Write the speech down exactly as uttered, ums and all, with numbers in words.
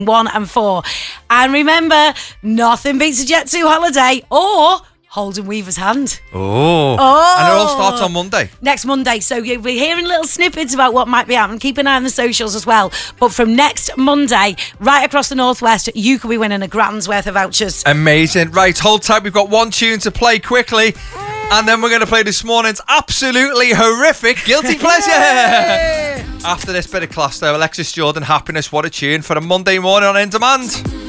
one and four. And remember, nothing beats a Jet two holiday or holding Weaver's hand. Oh. oh. And it all starts on Monday. Next Monday. So you'll be hearing little snippets about what might be happening. Keep an eye on the socials as well. But from next Monday, right across the Northwest, you could be winning a grand's worth of vouchers. Amazing. Right, hold tight. We've got one tune to play quickly. And then we're going to play this morning's absolutely horrific Guilty Pleasure. After this bit of class, though, Alexis Jordan, Happiness, what a tune for a Monday morning on In Demand.